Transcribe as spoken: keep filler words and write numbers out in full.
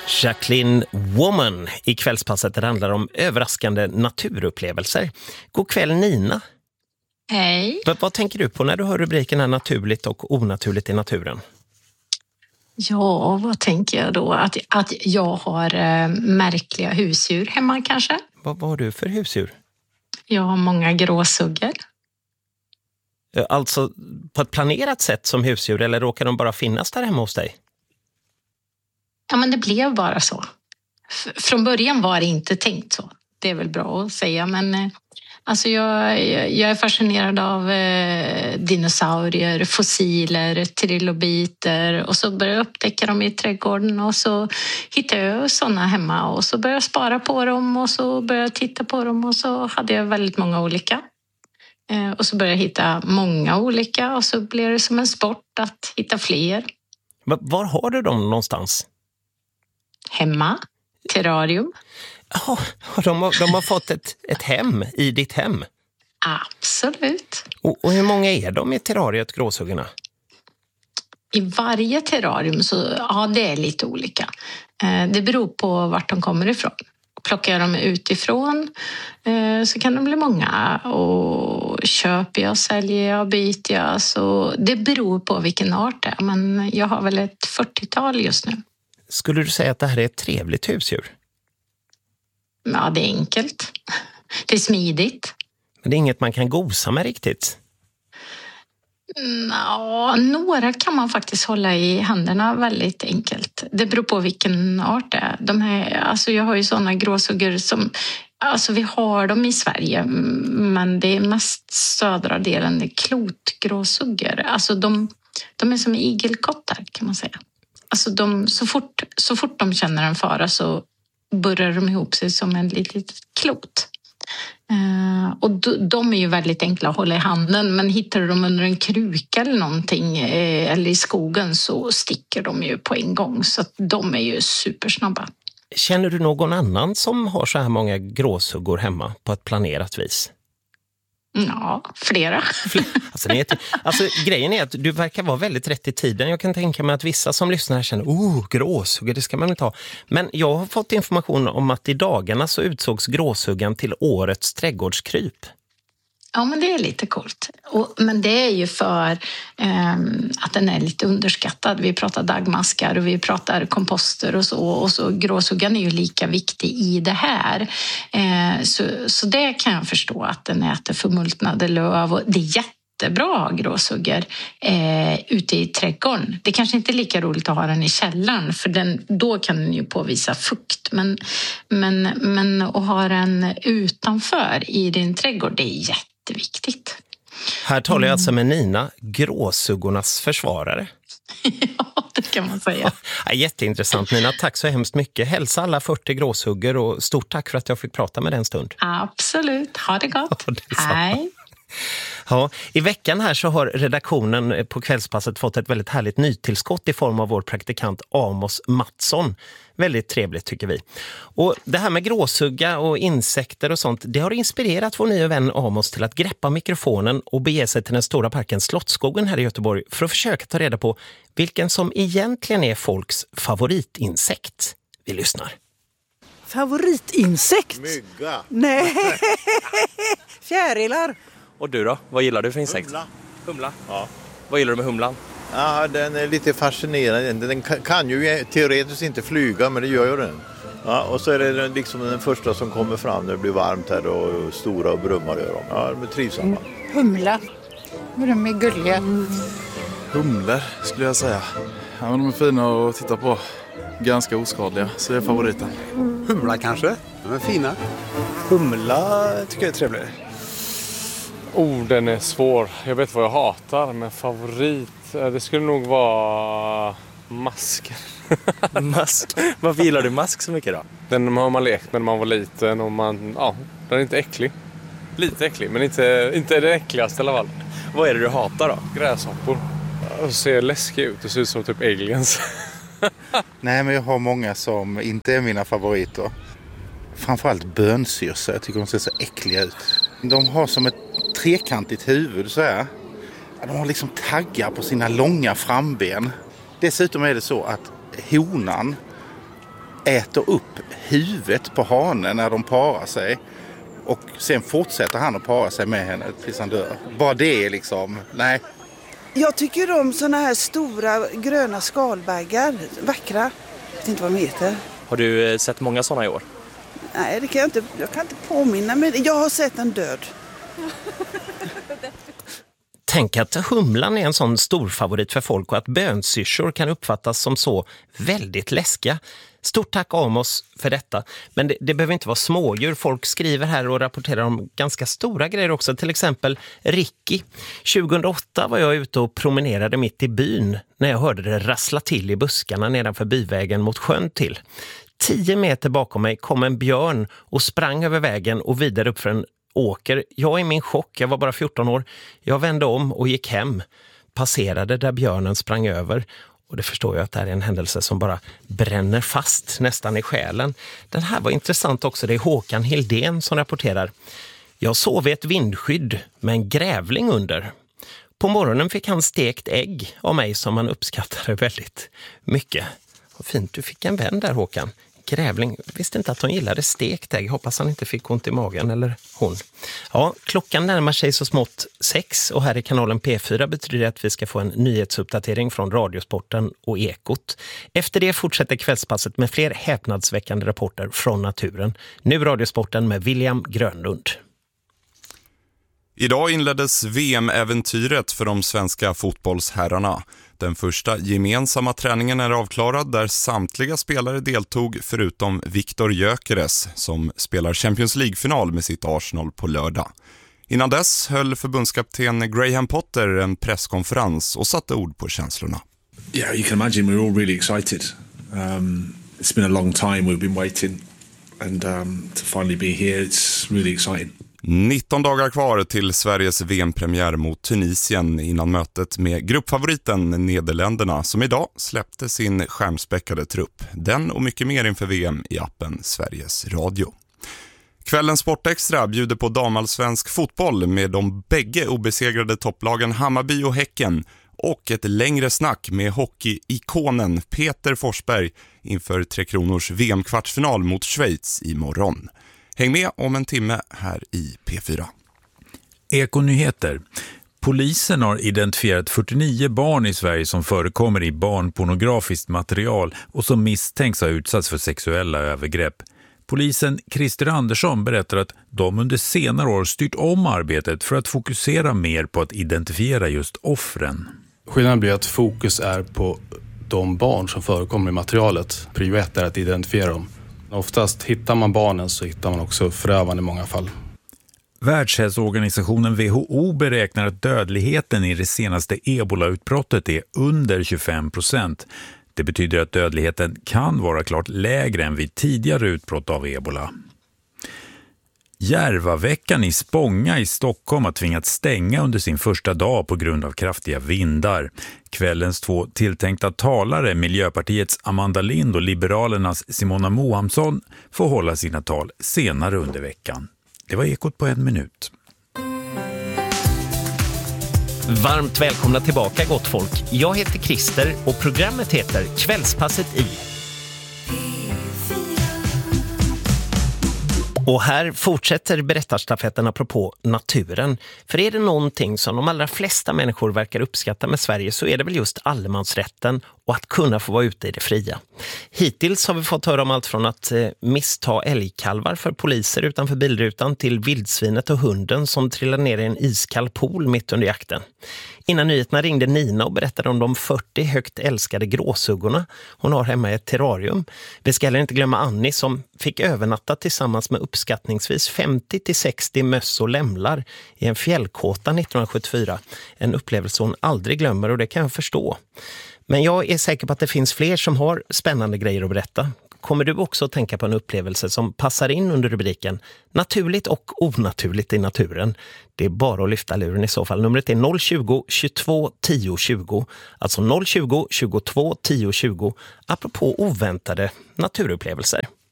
Jacqueline Woman i kvällspasset där det handlar om överraskande naturupplevelser. God kväll Nina. Hej. V- vad tänker du på när du hör rubriken här naturligt och onaturligt i naturen? Ja, vad tänker jag då? Att, att jag har äh, märkliga husdjur hemma kanske. Vad, vad har du för husdjur? Jag har många gråsuggor. Alltså på ett planerat sätt som husdjur eller råkar de bara finnas där hemma hos dig? Ja, men det blev bara så. F- från början var det inte tänkt så. Det är väl bra att säga, men eh, alltså jag, jag är fascinerad av eh, dinosaurier, fossiler, trilobiter och så började jag upptäcka dem i trädgården och så hittade jag sådana hemma och så började jag spara på dem och så började jag titta på dem och så hade jag väldigt många olika. Eh, och så började jag hitta många olika och så blev det som en sport att hitta fler. Va- var har du dem någonstans? Hemma, terrarium. Ja, de har, de har fått ett, ett hem i ditt hem. Absolut. Och, och hur många är de i terrariet, gråsuggorna? I varje terrarium så, ja, det är lite olika. Eh, det beror på vart de kommer ifrån. Plockar jag dem utifrån eh, så kan de bli många. Och köper jag, säljer jag, byter jag. Så det beror på vilken art det är. Men jag har väl ett fyrtiotal just nu. Skulle du säga att det här är ett trevligt husdjur? Ja, det är enkelt. Det är smidigt. Men det är inget man kan gosa med riktigt. Ja, några kan man faktiskt hålla i händerna väldigt enkelt. Det beror på vilken art det är. De här, alltså jag har ju sådana gråsuggor som... Alltså vi har dem i Sverige, men det är mest södra delen, det är klotgråsuggor. Alltså de, de är som igelkottar kan man säga. Alltså de, så, fort, så fort de känner en fara så burrar de ihop sig som en litet klot. Uh, och d- de är ju väldigt enkla att hålla i handen, men hittar du dem under en kruka eller någonting eh, eller i skogen så sticker de ju på en gång, så att de är ju supersnabba. Känner du någon annan som har så här många gråsuggor hemma på ett planerat vis? Ja, flera. Alltså, det är, alltså grejen är att du verkar vara väldigt rätt i tiden. Jag kan tänka mig att vissa som lyssnar känner, oh, gråsuggor, det ska man inte ha. Men jag har fått information om att i dagarna så utsågs gråsuggan till årets trädgårdskryp. Ja, men det är lite coolt. Och, men det är ju för eh, att den är lite underskattad. Vi pratar dagmaskar och vi pratar komposter och så. Och så gråsuggan är ju lika viktig i det här. Eh, så, så det kan jag förstå, att den äter förmultnade löv. Och det är jättebra att ha gråsuggor eh, ute i trädgården. Det kanske inte är lika roligt att ha den i källaren, för den, då kan den ju påvisa fukt. Men, men, men att ha den utanför i din trädgård, det är jättebra. Det är viktigt. Här talar jag alltså med Nina, gråsuggornas försvarare. Ja, det kan man säga. Ja, jätteintressant Nina, tack så hemskt mycket. Hälsa alla fyrtio gråsuggor och stort tack för att jag fick prata med dig en stund. Absolut, ha det gott. Ja, det Hej. Ja, i veckan här så har redaktionen på Kvällspasset fått ett väldigt härligt nytillskott i form av vår praktikant Amos Mattsson. Väldigt trevligt tycker vi. Och det här med gråsugga och insekter och sånt, det har inspirerat vår nya vän Amos till att greppa mikrofonen och bege sig till den stora parken Slottsskogen här i Göteborg för att försöka ta reda på vilken som egentligen är folks favoritinsekt. Vi lyssnar. Favoritinsekt? Mygga. Nej, fjärilar. Och du då? Vad gillar du för insekt? Humla. Humla? Ja. Vad gillar du med humlan? Ja, den är lite fascinerande. Den kan, kan ju teoretiskt inte flyga, men det gör ju den. Ja, och så är det liksom den första som kommer fram när det blir varmt här och stora och brummar gör de. Ja, de är trivsamma. Humla. De är gulliga. Humlor skulle jag säga. Ja, de är fina att titta på. Ganska oskadliga, så det är favoriten. Humla kanske? De är fina. Humla tycker jag är trevlig. Oh, den är svår. Jag vet vad jag hatar, men favorit, det skulle nog vara mask. Mask? Varför gillar du mask så mycket då? Den har man lekt med när man var liten och man, ja, den är inte äcklig. Lite äcklig, men inte, inte det äckligaste i alla fall. Vad är det du hatar då? Gräshoppor. Och ser läskig ut och ser ut som typ aliens. Nej, men jag har många som inte är mina favoriter. Framförallt bönsyrsa, jag tycker de ser så äckliga ut. De har som ett trekantigt huvud så här. De har liksom taggar på sina långa framben. Dessutom är det så att honan äter upp huvudet på hanen när de parar sig. Och sen fortsätter han att para sig med henne tills han dör. Bara det är liksom, nej. Jag tycker om såna här stora gröna skalbaggar, vackra. Jag vet inte vad de heter. Har du sett många sådana i år? Nej, det kan jag inte, jag kan inte påminna mig. Jag har sett en död. Tänk att humlan är en sån stor favorit för folk och att bönsyrsor kan uppfattas som så väldigt läskiga. Stort tack Amos för detta. Men det, det behöver inte vara smådjur. Folk skriver här och rapporterar om ganska stora grejer också. Till exempel Ricky. tjugohundraåtta var jag ute och promenerade mitt i byn när jag hörde det rassla till i buskarna nedanför byvägen mot sjön till. Tio meter bakom mig kom en björn och sprang över vägen och vidare upp för en åker. Jag i min chock, jag var bara fjorton år. Jag vände om och gick hem. Passerade där björnen sprang över. Och det förstår jag att det här är en händelse som bara bränner fast nästan i själen. Den här var intressant också. Det är Håkan Hildén som rapporterar. Jag sov i ett vindskydd med en grävling under. På morgonen fick han stekt ägg av mig som han uppskattade väldigt mycket. Vad fint, du fick en vän där Håkan. Grävling, visste inte att hon gillade stekt ägg. Hoppas han inte fick ont i magen, eller hon. Ja, klockan närmar sig så smått sex och här i kanalen P fyra betyder det att vi ska få en nyhetsuppdatering från Radiosporten och Ekot. Efter det fortsätter kvällspasset med fler häpnadsväckande rapporter från naturen. Nu Radiosporten med William Grönlund. Idag inleddes V M-äventyret för de svenska fotbollsherrarna. Den första gemensamma träningen är avklarad där samtliga spelare deltog förutom Viktor Gyökeres som spelar Champions League-final med sitt Arsenal på lördag. Innan dess höll förbundskapten Graham Potter en presskonferens och satte ord på känslorna. Yeah, you can imagine we're all really excited. Um, it's been a long time we've been waiting and um, to finally be here it's really exciting. nitton dagar kvar till Sveriges V M-premiär mot Tunisien innan mötet med gruppfavoriten Nederländerna som idag släppte sin skärmspäckade trupp. Den och mycket mer inför V M i appen Sveriges Radio. Kvällens Sportextra bjuder på damallsvensk fotboll med de bägge obesegrade topplagen Hammarby och Häcken och ett längre snack med hockeyikonen Peter Forsberg inför Tre Kronors V M-kvartsfinal mot Schweiz imorgon. Häng med om en timme här i P fyra. Ekonyheter. Polisen har identifierat fyrtionio barn i Sverige som förekommer i barnpornografiskt material och som misstänks ha utsatts för sexuella övergrepp. Polisen Christer Andersson berättar att de under senare år styrt om arbetet för att fokusera mer på att identifiera just offren. Skillnaden blir att fokus är på de barn som förekommer i materialet. Prio ett är att identifiera dem. Oftast hittar man barnen så hittar man också förövaren i många fall. Världshälsoorganisationen W H O beräknar att dödligheten i det senaste ebola-utbrottet är under tjugofem procent. Det betyder att dödligheten kan vara klart lägre än vid tidigare utbrott av ebola. Järvaveckan i Spånga i Stockholm har tvingats stänga under sin första dag på grund av kraftiga vindar. Kvällens två tilltänkta talare, Miljöpartiets Amanda Lind och Liberalernas Simona Mohamsson, får hålla sina tal senare under veckan. Det var Ekot på en minut. Varmt välkomna tillbaka gott folk. Jag heter Christer och programmet heter Kvällspasset i. Och här fortsätter berättarstafetten apropå naturen. För är det någonting som de allra flesta människor verkar uppskatta med Sverige så är det väl just allemansrätten och att kunna få vara ute i det fria. Hittills har vi fått höra om allt från att eh, missta älgkalvar för poliser utanför bilrutan till vildsvinet och hunden som trillar ner i en iskall pool mitt under jakten. Innan nyheterna ringde Nina och berättade om de fyrtio högt älskade gråsuggorna hon har hemma i ett terrarium. Vi ska heller inte glömma Annie som fick övernatta tillsammans med uppskattningsvis femtio till sextio möss och lämlar i en fjällkåta nittonhundrasjuttiofyra. En upplevelse hon aldrig glömmer och det kan jag förstå. Men jag är säker på att det finns fler som har spännande grejer att berätta. Kommer du också att tänka på en upplevelse som passar in under rubriken Naturligt och onaturligt i naturen? Det är bara att lyfta luren i så fall. Numret är noll tjugo, tjugotvå, tio, tjugo. Alltså noll tjugo, tjugotvå, tio, tjugo. Apropå oväntade naturupplevelser.